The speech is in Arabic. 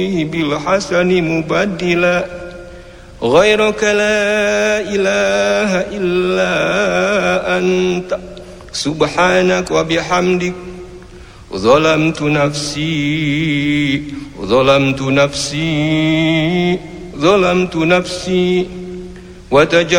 بالحسن مبدلا غيرك لا إله إلا أنت سبحانك وبحمدك ظلمت نفسي